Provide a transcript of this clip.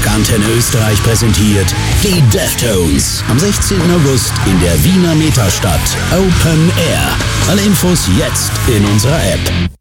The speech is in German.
Rock Antenne Österreich präsentiert die Deftones. Am 16. August in der Wiener Metastadt. Open Air. Alle Infos jetzt in unserer App.